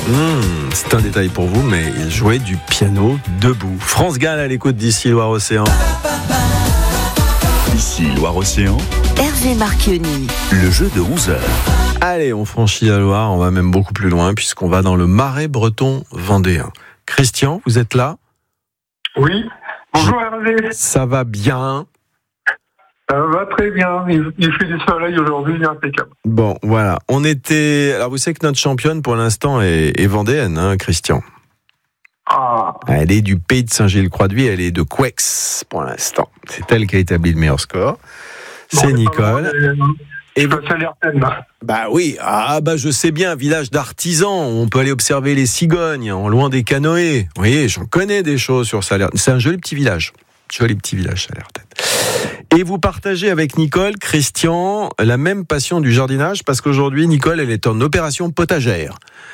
C'est un détail pour vous, mais il jouait du piano debout. France Gall à l'écoute d'ici Loire-Océan. Ici Loire-Océan. Hervé Marchionni. Le jeu de 11h. Allez, on franchit la Loire, on va même beaucoup plus loin, puisqu'on va dans le Marais breton vendéen. Christian, vous êtes là ? Oui. Bonjour Hervé. Ça va bien ? Ça va très bien. Il fait du soleil aujourd'hui, impeccable. Bon, voilà. Alors, vous savez que notre championne, pour l'instant, est vendéenne, hein, Christian. Ah. Elle est du pays de Saint-Gilles-Croix-de-Vie, elle est de Couex, pour l'instant. C'est elle qui a établi le meilleur score. C'est Nicole. Et vous à Salertaine. Bah oui, je sais bien, village d'artisans, on peut aller observer les cigognes, en loin des canoës. Vous voyez, j'en connais des choses sur Salertaine. C'est un joli petit village. Salertaine. Et vous partagez avec Nicole, Christian, la même passion du jardinage, parce qu'aujourd'hui, Nicole, elle est en opération potagère.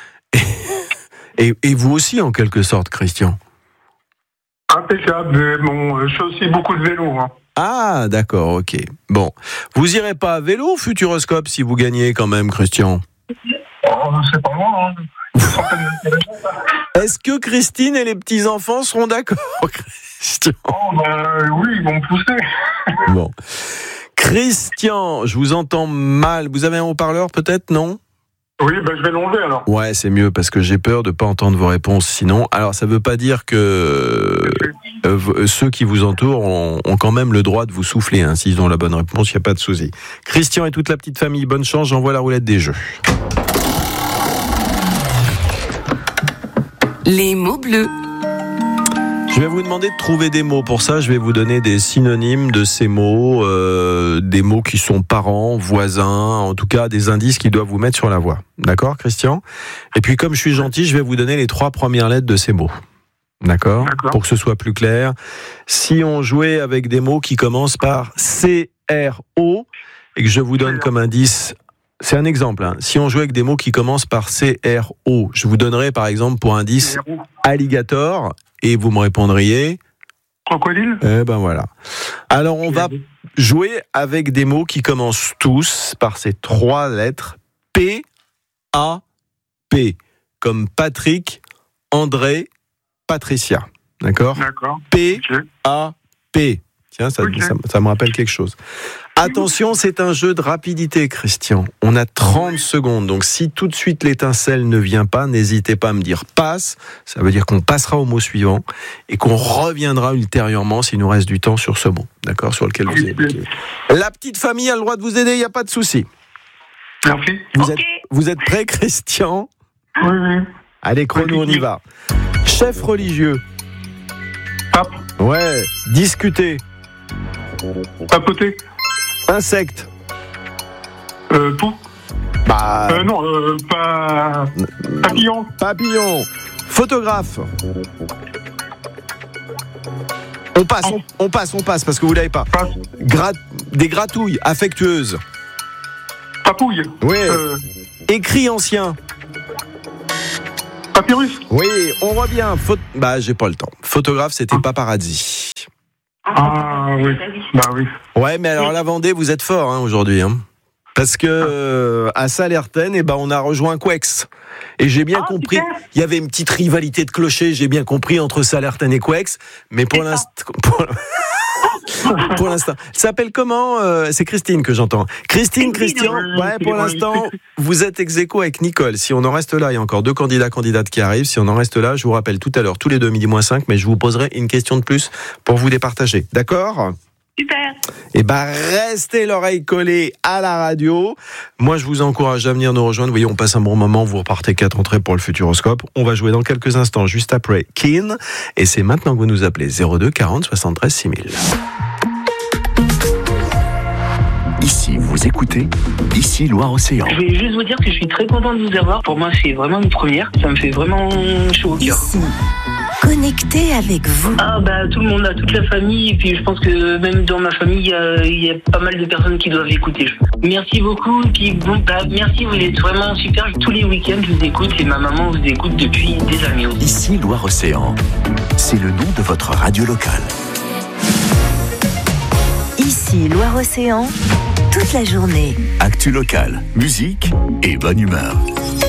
Et vous aussi, en quelque sorte, Christian. Impeccable, mais bon, je fais aussi beaucoup de vélo. Hein. Ah, d'accord, ok. Bon, vous irez pas à vélo au Futuroscope si vous gagnez quand même, Christian ? C'est pas loin, hein. Est-ce que Christine et les petits-enfants seront d'accord, Christian ? Oui, ils vont me pousser. Bon. Christian, je vous entends mal. Vous avez un haut-parleur peut-être, non ? Oui, je vais l'enlever alors. Ouais, c'est mieux parce que j'ai peur de ne pas entendre vos réponses sinon. Alors, ça ne veut pas dire que ceux qui vous entourent ont quand même le droit de vous souffler. Hein, s'ils ont la bonne réponse, il n'y a pas de souci. Christian et toute la petite famille, bonne chance, j'envoie la roulette des jeux. Les mots bleus. Je vais vous demander de trouver des mots. Pour ça, je vais vous donner des synonymes de ces mots, des mots qui sont parents, voisins, en tout cas des indices qui doivent vous mettre sur la voie. D'accord, Christian ? Et puis, comme je suis gentil, je vais vous donner les 3 premières lettres de ces mots. D'accord ? Pour que ce soit plus clair. Si on jouait avec des mots qui commencent par C-R-O, et que je vous donne comme indice... C'est un exemple. Hein. Si on jouait avec des mots qui commencent par C-R-O, je vous donnerais par exemple pour indice alligator et vous me répondriez crocodile. Voilà. Alors on va jouer avec des mots qui commencent tous par ces 3 lettres P-A-P, comme Patrick, André, Patricia. D'accord ? P-A-P. Tiens, ça me rappelle quelque chose. Attention, c'est un jeu de rapidité, Christian. On a 30 secondes, donc si tout de suite l'étincelle ne vient pas, n'hésitez pas à me dire passe. Ça veut dire qu'on passera au mot suivant et qu'on reviendra ultérieurement s'il nous reste du temps sur ce mot, d'accord, sur lequel vous êtes. La petite famille a le droit de vous aider, il n'y a pas de souci. Merci. Vous êtes prêts, Christian ? Oui. Allez, chrono, on y va. Chef religieux. Pape. Ouais. Discuter. Papoter. Insecte. Tout. Papillon. Papillon. Photographe. On passe parce que vous l'avez pas. Des gratouilles affectueuses. Papouille. Oui. Écrit ancien. Papyrus. Oui, on revient. J'ai pas le temps. Photographe, c'était paparazzi. Ah oui. Oui. Ouais, mais alors la Vendée, vous êtes fort aujourd'hui, hein. Parce que à Salertaine, on a rejoint Couex. Et j'ai bien compris, il y avait une petite rivalité de clochers, j'ai bien compris, entre Salertaine et Couex, mais pour l'instant... Pour l'instant. Ça s'appelle comment ? C'est Christine que j'entends. Christian. Ouais, pour l'instant, vous êtes ex-aequo avec Nicole. Si on en reste là, il y a encore 2 candidates qui arrivent. Si on en reste là, je vous rappelle tout à l'heure, tous les 2 12:05, mais je vous poserai une question de plus pour vous départager. D'accord ? Super. Restez l'oreille collée à la radio. Moi, je vous encourage à venir nous rejoindre. Vous voyez, on passe un bon moment. Vous repartez 4 entrées pour le Futuroscope. On va jouer dans quelques instants, juste après Keane. Et c'est maintenant que vous nous appelez 02 40 73 6000. Ici, vous écoutez Ici Loire-Océan. Je vais juste vous dire que je suis très content de vous avoir. Pour moi, c'est vraiment une première. Ça me fait vraiment chaud au cœur. Ici, connecté avec vous. Tout le monde, toute la famille. Et puis je pense que même dans ma famille, il y a pas mal de personnes qui doivent écouter. Merci beaucoup. Et puis merci, vous êtes vraiment super. Tous les week-ends, je vous écoute. Et ma maman vous écoute depuis des années aussi. Ici Loire-Océan. C'est le nom de votre radio locale. Ici Loire-Océan, toute la journée. Actu locale, musique et bonne humeur.